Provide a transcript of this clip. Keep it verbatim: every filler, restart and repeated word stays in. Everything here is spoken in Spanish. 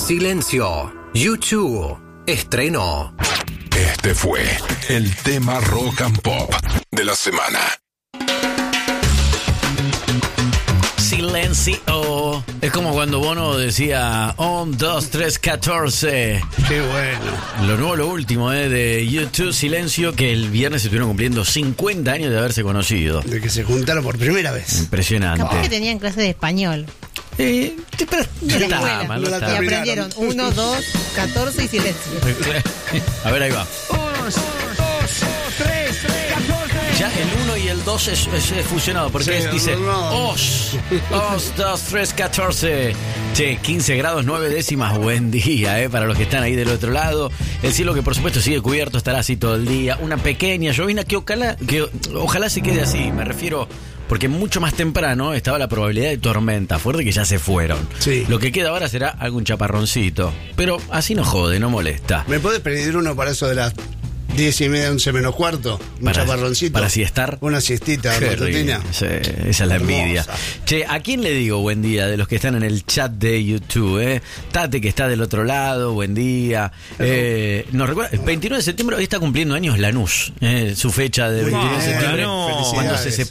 Silencio. YouTube estrenó. Este fue el tema rock and pop de la semana. Silencio. Es como cuando Bono decía un, dos, tres, catorce. Qué bueno. Lo nuevo, lo último eh, de YouTube, Silencio, que el viernes se estuvieron cumpliendo cincuenta años de haberse conocido. De que se juntaron por primera vez. Impresionante. Capaz que tenían clase de español. Eh, pero no En la está escuela. mal, No no la está Y mal. aprendieron uno, dos, catorce y silencio. A ver, ahí va. Ya el uno y el dos es, es, es fusionado, porque Sí, es, dice no. os, os, dos, tres, catorce. Che, quince grados, nueve décimas, buen día, eh, para los que están ahí del otro lado. El cielo que por supuesto sigue cubierto, estará así todo el día. Una pequeña llovina que ojalá, que ojalá se quede así, me refiero... Porque mucho más temprano estaba la probabilidad de tormenta fuerte que ya se fueron. Sí. Lo que queda ahora será algún chaparroncito. Pero así no jode, no molesta. ¿Me puedes pedir uno para eso de las diez y media, once menos cuarto? Un Para- chaparroncito. para siestar. Una siestita Qué matutina. rico. Sí, esa es la envidia. Hermosa. Che, ¿a quién le digo buen día de los que están en el chat de YouTube? Eh? Tate, que está del otro lado, buen día. Eh, nos recuerda, el veintinueve de septiembre hoy está cumpliendo años Lanús, eh, su fecha de veintinueve de bien, septiembre, Lanús. cuando se Felicidades. separa.